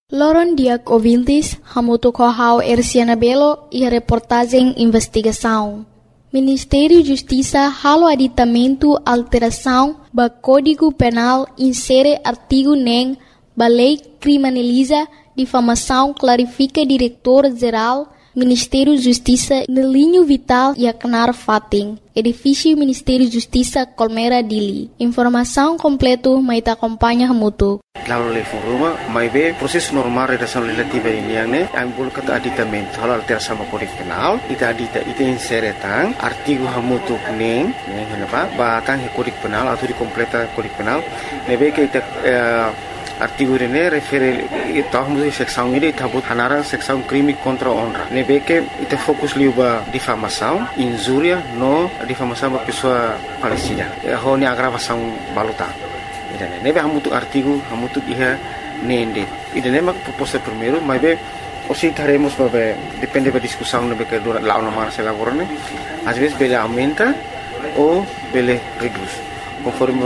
Loron diak ouvintes, hamutu kohau Erciana Belo e a reportagem investigação. Ministério Justiça halo aditamento alteração ba Código Penal insere artigo nem ba lei criminaliza difamação clarifica diretor-geral Ministério Justiça no linho vital e acnar fating. Edifício Ministério Justiça Colmera Dili. Informação completo mai ta acompanha hamutu. Lalu level rumah, mai be proses normal redação legislativa ini yang ne, ambul kata aditamento, hal alteração sama Kode Penal, ita insere tang artigo hamutu neng kenapa? Batang Kode Penal atau dikompleta Kode Penal, nebe ke ita artigo ini refere tahun seksão ini tabut hanarang seksão crime contra honra. Nebe ke ita fokus liuba difamação, injúria no difamação ba pessoa falecida. Ho ni agravação baluta. Nebe hamutu artigo hamutu iha nende. Ida nema proposta primeiro, mas be osi taremos babe depende da discussão nebe que dura lá uma marcha laborane. Às vezes bele aumenta ou bele reduz. Conforme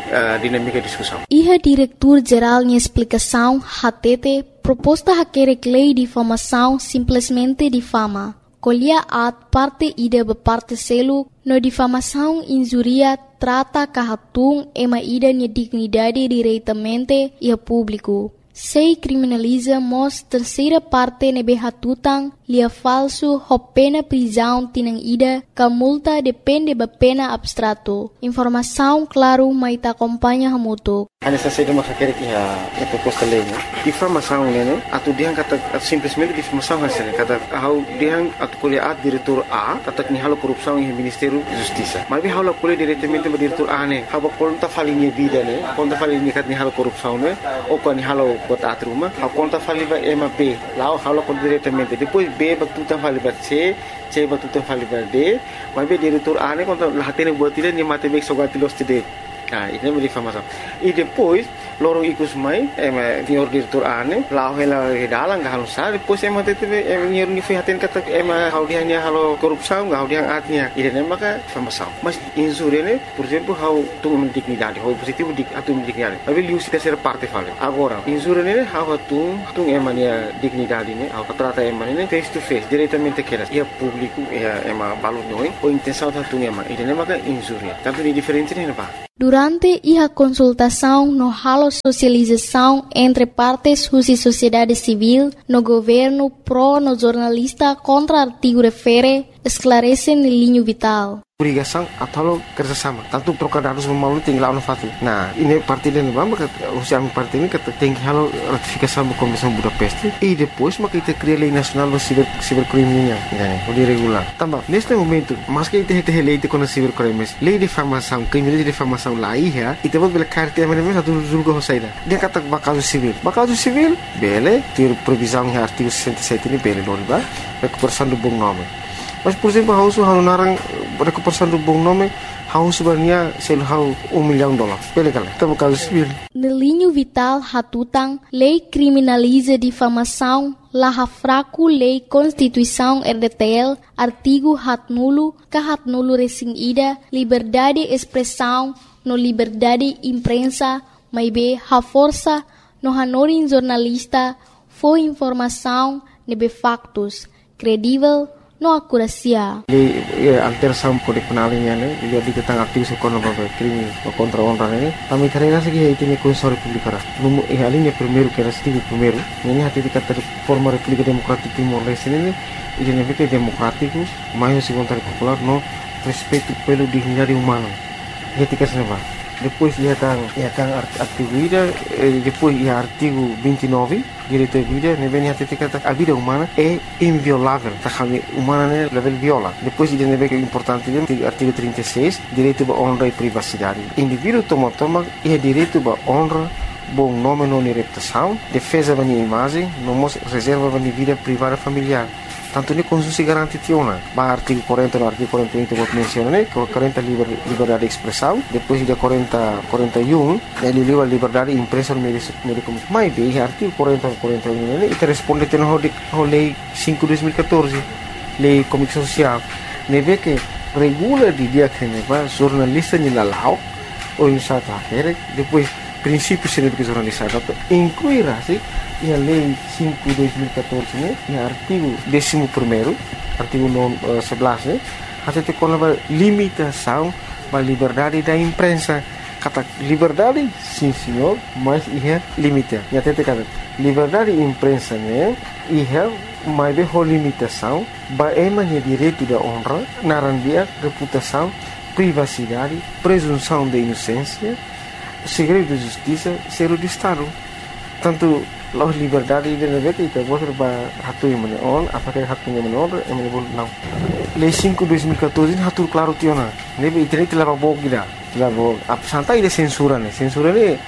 a dinâmica de discussão. Iha diretor-geral em explicação, hatete, proposta haquerek lei de difamação simplesmente difama. Colhia at parte ida beparte selu, no difamação injuria trata kahatung ema ida ni dignidade diretamente e a público. Sei criminaliza mos terceira parte nebe hatutang lia falso ho pena prisão tinang ida ka multa depende ba pena abstrato. Informação claro mai ta acompanha hamutu. Ana sa saída makakere que a proposta lei, difamação né, atu diang kata simplesmente difamação hasil kata hau diang atu kuliah at diretor A kata ni halo korupsão em Ministério Justiça. Mas bi halo kuliah diretamente ba diretor A né, haba konta falinha vida né, konta falinha kat ni halo korupsão né, ou kan ni halo bota atruma, hau konta faliba MB, lá halo kon diretamente. Depois B batuta faliba C batuta faliba D, mas bi diretor A né konta lahatene buat dia ni mate bek sogatilos tide. Ini é difamação. E depois, lorong ikut mai, senhor diretor ane, lau hela dalang gak halusar, depois teve senhor ni fihatin kata hau dia nya halo korupsão, hau dia atnya. Ini maka difamação. Mas injúria né, por exemplo, hau tung dignidade, hau positivo atung dignidade. Mas liu se terceira parte fala. Agora, injúria né, hau tung emania dignidade né, hau trata emania face to face, diretamente aquelas. E a público, balu noi, ou intenção tung Ini maka injúria. Tanto de diferente né, apa? Durante a consultação no halo socialização entre partes e sociedade civil, no governo pro no jornalista contra artigo refere, esclarece no linho vital. Obrigação atau kerjasama. Tanto trocar dados melalui tinggal no fati. Nah, ini parti dan bamba usia parti ini kata tinggi halo ratifikasi Konvensi Budapest e depois maka kita cria lei nacional do cibercrime o de regular. Tambah, neste momento, mas que kita lei de cibercrime, lei de difamação, crime de difamação lá ia, e depois bela carta mana mesmo satu julga hosaida. Dia kata bakal civil, bele, ter previsão em artigo 67 ini bele loriba, recuperação do bom nome. Mas, por exemplo, hausu narang recuperação do bom nome, hausu sebenarnya hau $1 milhão. Pele kala, kita bakal civil. No linho vital hatutang, lei criminaliza difamação, laha fraco lei Constituição RDTL, artigo hatnulo, kahatnulo resing ida, liberdade expressão, no liberdade imprensa, maibe ha força, no hanorin jornalista, foi informação, nebe factos, credível, no akurasia. Alteração Kode Penal ini dia tentang aktivis ekonomi crime contra honra ini. Kami karena segi ini Konstitusi Republik Ara. Alinha primeiro que era artigo primeiro. Ini hati kata forma República Democrática Timor Leste ini identik democrático, mais segundo popular no respeito pelo dignidade humana. Ketika senapa. Depois ia tang artigo ida, depois ia artigo 29 direito à vida, nem hati kata a vida humana é inviolável, tá humana né level viola. Depois ia nebe que é importante artigo 36, direito à honra e privacidade. Indivíduo toma é direito à honra, bom nome não reputação, defesa da minha imagem, não reserva da minha vida privada familiar. Tanto ni Konstitusi garanti tiona, ba artigo 40 no artigo 41 que vou mencionar, 40 liberdade de expressão, depois de 41 ele liberdade de imprensa no meio de comunicação. Mas bem, artigo 40 41 ele responde ao lei 5/2014, lei de comunicação social, neve que regula de dia que neva jornalista ni lalau ou insata depois princípios de jornalismo incluirá a Lei 5/2014, né, no artigo 11º, artigo 11, até com a limitação da liberdade da imprensa. Kata liberdade, sim senhor, mas é limite. E até kata liberdade da imprensa, né, mas é limitação, é direito da honra, narandia, reputação, privacidade, presunção de inocência, segredo de justiça, ser de Estado. Tanto a liberdade de negócio itu bos hatu yang menon, apakah hatunya menon, yang menyebut não. Lei 5/2014 hatu claro tiona. Nebe internet lava bog gida, lava santai de censura ne. Censura ne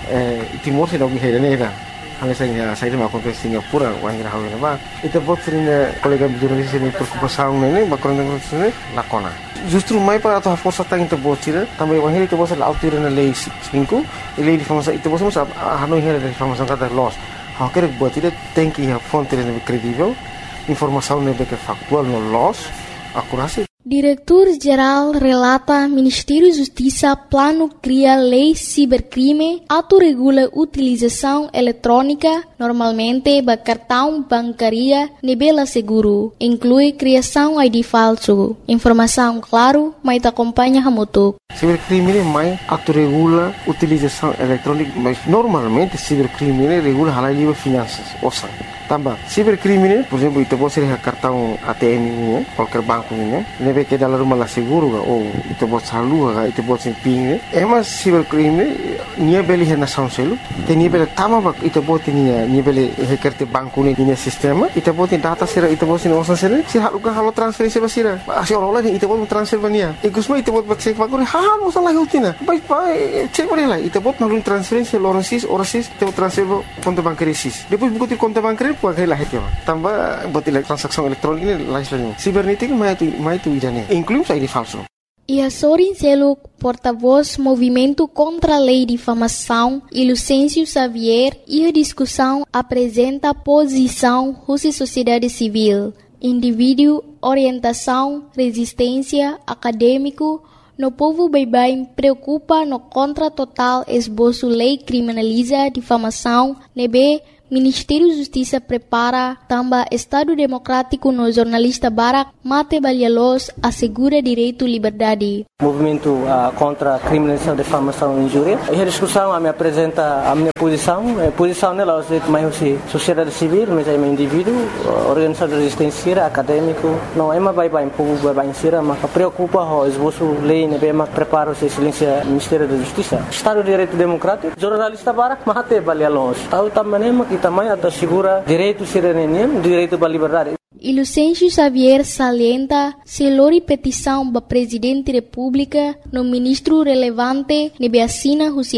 Timor se dog hera ne da. Hanya saya mau ke Singapura, wangira hawe ba. Itu bot sering kolega jurnalis ini preocupação ne, bakron ne lakona. Justru mai para atau força tang itu bot sira, também wangira itu bot la autir na lei 5, lei de famosa itu bot mas hanoi hera de famosa kata loss. Há que buat tidak tem que a fonte lebih kredibel, informação lebih factual no loss, akurasi. Diretor-Geral relata Ministério Justiça plano cria lei cibercrime, autorregula utilização eletrônica, normalmente ba cartão bancaria nebela seguro, inclui criação ID falso. Informação claro, mas acompanha hamutuk. Cibercrime mais autorregula utilização eletrônica, mas normalmente cibercrime regula halal livre finanças, osan. Tambah, cibercrime, por exemplo, itu bos ser cartão ATM ini, qualquer banco ini, nebe que dalam rumah lah seguro ga, ou itu bos salu ga, itu bos ping ini. Emas cibercrime, nia beli hena sound selu, nia beli tama bak itu bos nia beli hekerte banku ini nia sistema, itu bos data sira, itu bos ini osan sira, sira halukan halo transferensi basira, asyik orang-orang itu bos transfer bania. Ikusma itu bos cek banku, hal osan lagi utina, baik cek balik lah, itu bos nalun transferensi orang sis, itu transfer konto bancaria sis. Depois buku konto bancaria pakai lah itu, tambah buat transaksi elektronik ini lain. Cibernética mais tu idane, inclui ID falso. E Sorin Seluk, porta-voz Movimento contra a Lei de Difamação, e Lucêncio Xavier, e a discussão apresenta posição Rússia Sociedade Civil, indivíduo, orientação, resistência, acadêmico, no povo bem preocupa no contra total esboço lei criminaliza difamação, nebe Ministério Justiça prepara também Estado Democrático no jornalista Barak Mate Balhalos assegura direito e liberdade. Movimento contra a criminalização, difamação e injúria. E a discussão me apresenta a minha posição. A posição nela é mais sociedade civil, mas é um indivíduo, organização de resistência, acadêmico. Não é mais bem povo bem sira, mas preocupa o esboço lei, né? Bem prepara o silêncio Ministério da Justiça. Estado de Direito Democrático, jornalista Barak Mate Balhalos. Tahu também também assegura direito cidadania, direito à liberdade. E Lucêncio Xavier salienta se lori petição para Presidente da República no ministro relevante nebe assina os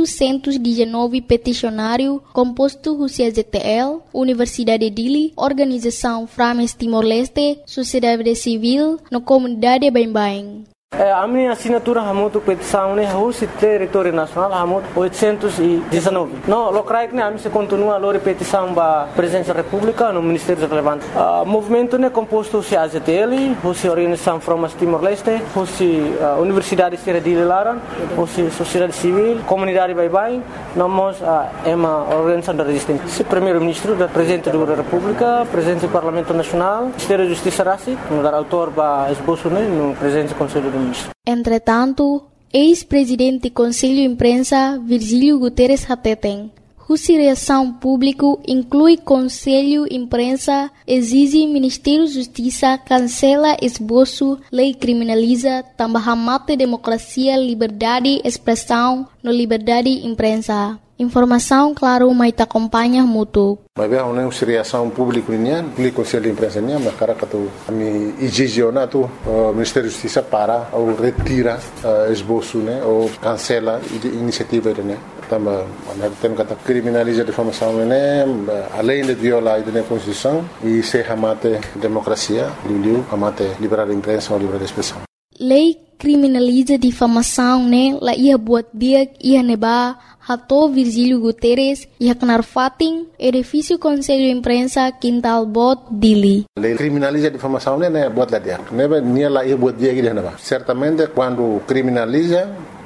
819 peticionário composto os ZTL, Universidade de Dili, Organização Frames Timor-Leste, Sociedade Civil, no comunidade Bain-Bain. A minha assinatura é muito petição, né? O território nacional é muito 819. Não, locais né? A minha continua a petição para a Presidência da República no Ministério Relevante. O movimento né composto se AZTL, se Organização Frames Timor-Leste, se Universidade de Laran, se Sociedade Civil, Comunidade Bain-Bain, nós é uma organização da resistência. Se Primeiro-Ministro, da Presidente da República, Presidente do Parlamento Nacional, Ministério da Justiça Rassi, no dar autor para esboço né? No Presidente do Conselho do Entretanto, ex-presidente do Conselho Imprensa Virgílio Guterres Hateten, cuja reação pública inclui Conselho Imprensa, exige Ministério da Justiça cancela esboço, lei criminaliza, também mata democracia, liberdade, expressão, no liberdade imprensa. Informação, claro, mas te acompanha muito. Mas é uma reação pública o Conselho de Imprensa mas cara que a mim exigiona o Ministério da Justiça para ou retira esboço né ou cancela a iniciativa né também tem que criminalizar a difamação né além de violar a Constituição e se ramate democracia ramate liberdade de imprensa ou liberdade de expressão. Lei criminaliza difamação né la ia buat dia ia neba hato Virgílio Guterres ia kenar fating edifício Conselho Imprensa Quintal Bot Dili. Lei criminaliza a difamação né buat lá dia. Neba nia la ia buat dia que neba. Certamente quando criminaliza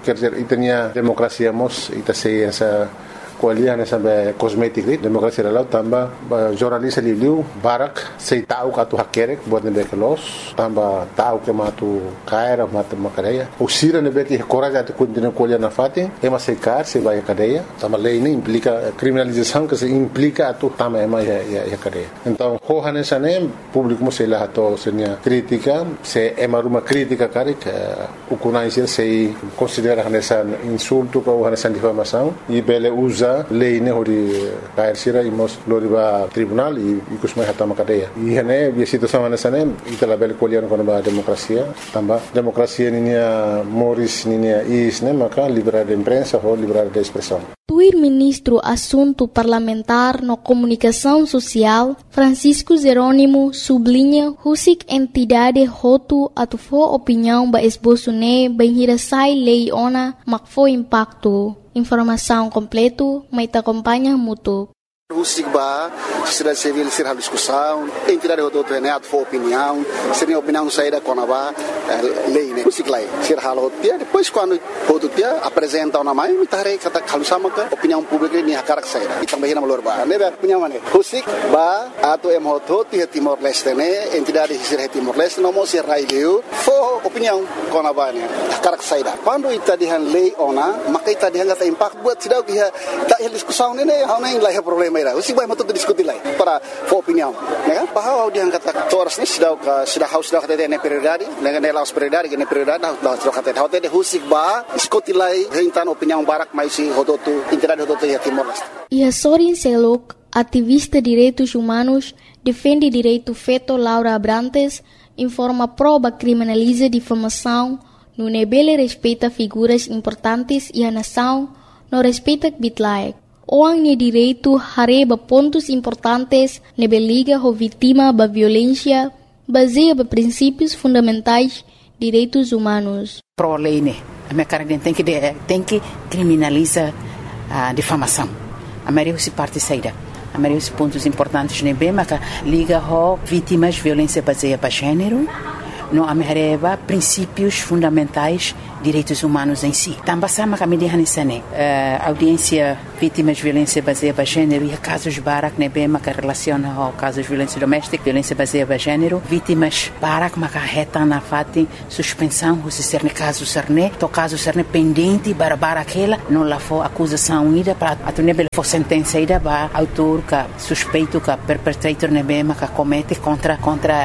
quer dizer, itania demokrasia mos ita sei essa kualian essa kosmetik demokrasia lalau tamba jornalista liu barak sei tahu katu hakerek buat nebe kelos tamba tahu ke matu kaira matu makareia usira nebe que coragem atu continua kualian na fati ema sei kar sei vai cadeia tamba lei nem implica criminalização que se implica atu tamba ema ya cadeia então hohan essa nem público sei lá to senia crítica se ema uma crítica karek o conhecer sei considera essa insulto ou essa difamação e bele usa lei ne hori kair sira imos loriba tribunal e kusmai hatama cadeia e hene via situação nessa nem itala bele kolian kono ba demokrasia tamba demokrasia ninia moris ninia is ne maka liberdade de imprensa ou liberdade de expressão. O ministro Assunto Parlamentar no Comunicação Social, Francisco Jerônimo, sublinha husik entidade hotu atufo opinião ba esboço ne banhirasai lei ona makfo impacto. Informação completo, mas te acompanha muito. O SIGBA, sociedade civil, ser a discussão, entidade do outro reneado for opinião, seria opinião saída com a lei, né? O SIGLA, ser a dia depois quando o outro dia apresenta uma mãe, me tarei kata kalusama ka opinião pública ni hakar saída. E também na malorba, né? Opinião né? O SIGBA, ato emhoto ti Timor Leste né? Entidade ser Timor Leste não mo ser raileu, for opinião com a bane, hakar saída. Quando ita dihan lei ona, maka ita dihan kata impact buat sidau dia tak diskusão né? Hau nem lah problema o SIGBA é muito discutir lá para for opinião, né? Bahwa dia kata toras ni sudah house dah kata ne prioridade, ne laos prioridade, ne prioridade dah kata hotel o SIGBA discutir lá rentan opinião barak mais si hodotu entidade hodotu ya Timor Leste. E a Sorin Selok, ativista de direitos humanos, defende direito feto Laura Abrantes, informa prova criminaliza difamação, no nebele respeita figuras importantes e a nação não respeita bitlaek. Orang ni direito hareba pontos importantes nebe liga ho vítima da violência baseia ba princípios fundamentais direitos humanos. Pro lei né, a minha cara tem que criminalizar a difamação. A maioria se parte saída. A maioria dos pontos importantes nebe maka liga ho vítimas violência baseia ba gênero. No amereba princípios fundamentais direitos humanos em si. Também sama kami dihanisane audiência vítimas de violência baseada em gênero e casos barak nebe maka relaciona ao casos de violência doméstica, violência baseada em gênero, vítimas barak maka reta na fati suspensão se ser caso serne, to caso serne pendente para aquela não lá for acusação ida para atunebel for sentença ida ba autor ka suspeito ka perpetrator nebe maka comete contra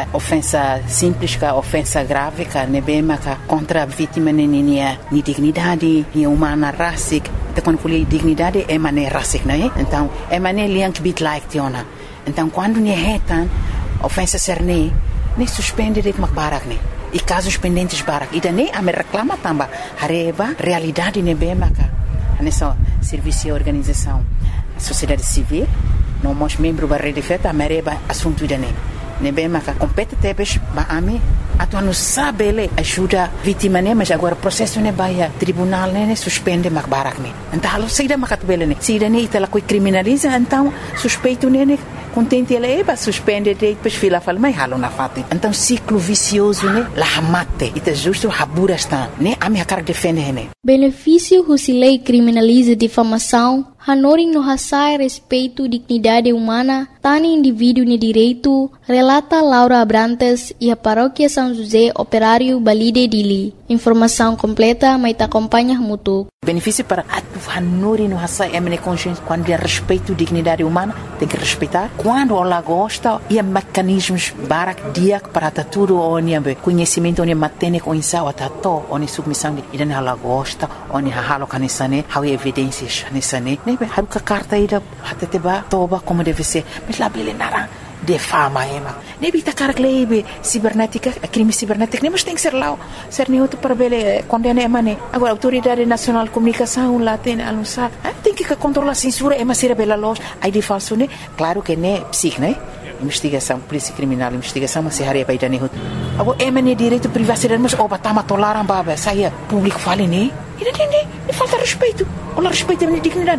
ofensa simples ka ofensa grave ka nebe maka contra vítima ni dignidade, ni humana racic, então quando falei dignidade é maneira racic, não é? Então é maneira liang bit like tiona. Então quando ni retan ofensa serne, nem suspende de macbarak ne. E casos pendentes barak, e daí a me reclama tamba hareba realidade ne bem maka. Nessa serviço e organização, sociedade civil, não mos membro da rede feta, a mereba assunto ida ne. Nebe maka compete tebes ba ami atu não sabe ele ajuda vítima né mas agora processo ne baia tribunal né suspende mak barak ne então alo saída makat bele ne saída ne itala coi criminaliza então suspeito ne contente ele ba suspende depois fila fala mai halo na fati então ciclo vicioso ne la mate ita justo habura está né ami hakar defende ne benefício se lei criminaliza difamação hanoring no hasai respeito dignidade humana tani indivíduo ne direito relata Laura Abrantes e a paróquia São José Operário Balide Dili. Informação completa, mas te acompanha muito. Benefício para a hanuri no hasai emene consciência quando é respeito dignidade humana tem que respeitar quando ela gosta e mecanismos barak dia para tudo onde conhecimento onde matene com insau atato onde submissão de idan ela gosta onde halo kanisane how evidências nisane nebe haruka carta ida hateteba toba como deve ser mas lá bele nara defama ema nebi takar klebe cibernética crime cibernético nem mas tem que ser lá ser neutro para bele condena emane agora autoridade nacional de comunicação lá tem anunciar tem que controlar a censura ema ser bela loja aí de falso né claro que né psic né investigação polícia criminal investigação mas se haria para idane agora emane direito privacidade mas obatama tolaram baba saia público fale né e falta respeito ou respeito a dignidade né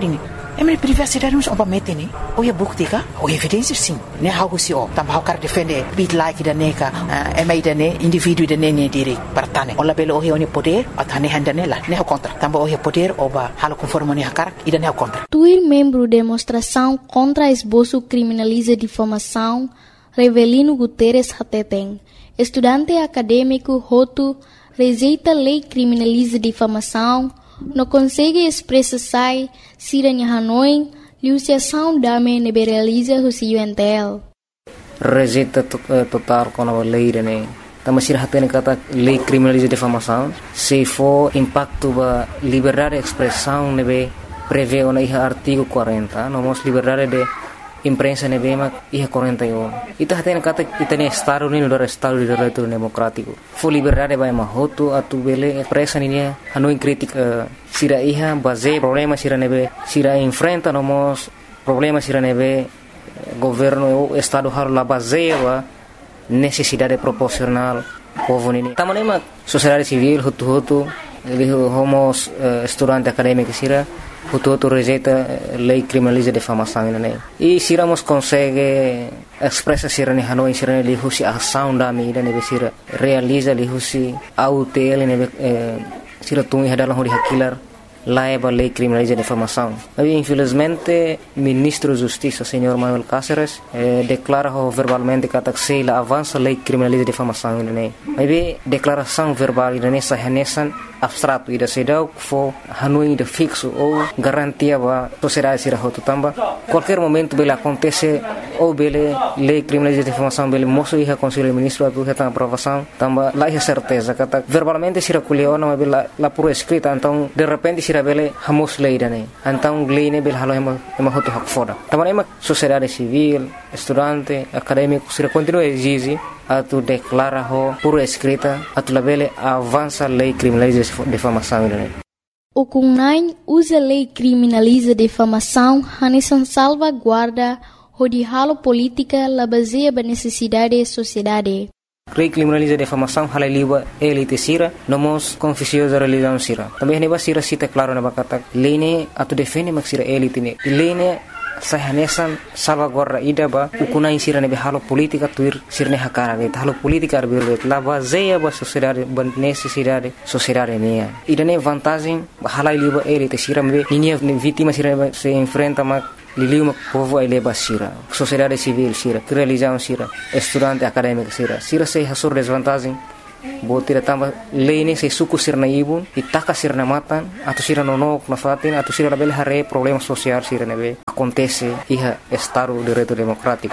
Mas privacidade não é uma meta, né? Ou é bukti ka? Ou é evidência, sim. Né? Algo se ó, também o cara defende bit like da neca, mais da ne indivíduo da ne direito para tane. Ou labelo ou é poder, a tane handa nela, né? O contra. Também ou é poder ou ba halo conforme ne cara e da ne o contra. Tuir membro demonstração contra esboço criminaliza difamação, Revelino Guterres Hateteng, estudante acadêmico Hotu, rejeita lei criminaliza difamação, não consegue expressar siranya Hanoi, liusiação dame neberaliza o UNTL. Rejeita total com a lei, né? Também se hatene kata lei criminaliza difamação, se for impacto ba liberdade de expressão nebe prevê o artigo 40, nomos liberdade de imprensa nebema iha 41. Ita hatene kata itane estado ni do estado de direito democrático. Fo liberdade ba mahoto atu bele presa ni Hanoi crítica sira iha base problema sira nebe sira enfrenta nomos problema sira nebe governo o estado har la base wa necessidade proporcional povo ni. Tamanema sociedade civil hutu homos estudante acadêmico sira hutu rejeita lei criminaliza difamação né. E siramos consegue expressa sira ni Hanoi sira li husi ação da mídia ne sira realiza li husi autel ne sira tungi hadalah hori hakilar laiba lei criminaliza difamação. Mas infelizmente ministro da Justiça senhor Manuel Cáceres declara verbalmente que la avança lei criminaliza difamação né. Mas declaração verbal ne sahanesan abstrato ida sedau fo Hanoi de fixo ou garantia ba sociedade sira hotu tamba qualquer momento bela acontece ou bele lei criminaliza difamação bele moço iha conselho ministro abu heta aprovação tamba lá iha certeza kata verbalmente sira kuliona bela la pura escrita então de repente sira bele hamos lei dane então lei ne bele halo ema hotu hak foda tamba ema sociedade civil estudante acadêmico sira continua exige atu declara ho pura escrita atu labele avança lei criminaliza difamação né. O CUNAI usa lei criminaliza difamação hanesan salvaguarda de halo política la baseia ba necessidade da sociedade. Lei criminaliza difamação halaliwa elite sira nomos confusiosa religião sira. Também neba sira cita claro na bakata lei ne atu defende mak sira elite ne. Lei ne sahanesan salvaguarda ida ba ukunai sira nebe halo politika tuir sirne hakara bet halo politika arbir la baseia ba sociedade ba necessidade sociedade ne ida ne vantagem halai liba elite sira me ninia vítima sira se enfrenta ma liliu povo ai leba sira sociedade civil sira religião sira estudante acadêmico sira se hasur desvantagem botira tamba lei se suku sirna ibun itaka sirna matan atau sira nonok na fatin atau sira label hare problema social sira nebe acontece iha estado de direito democrático.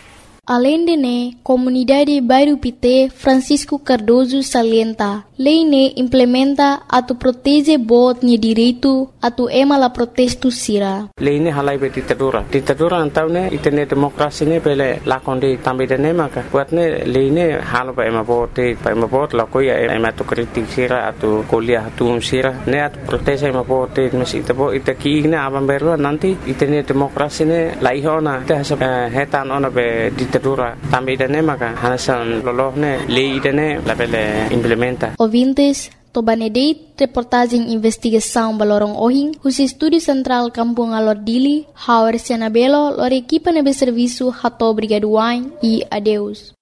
Além de ne, comunidade Bairro Pité Francisco Cardoso salienta, lei ne implementa atu protege bot ni direito atu ema la protesto sira. Lei ne halai be ditadura antau ne itene demokrasi ne bele lakonde tambe de ne maka buat ne lei ne halo ba ema bot la ko ya ema to kritik sira atu kuliah atu sira ne atu protege ema bot mesi tabo itaki ne abam beru nanti itene demokrasi ne laihona te hetan ona be ditadura tambe de ne maka hanasan lolohne lei de ne la bele implementa. Ouvintes, Tobanedeit, reportagem investigação Balorong Ohing, os Estúdio Central Kampung Alordili, Hauer Senabelo, lor equipa nebe serviço Hato Brigaduain e adeus.